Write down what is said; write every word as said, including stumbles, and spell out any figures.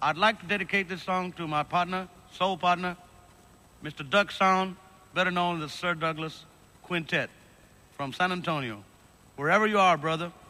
I'd like to dedicate this song to my partner, soul partner, Mister Duck Sound, better known as the Sir Douglas Quintet from San Antonio. Wherever you are, brother,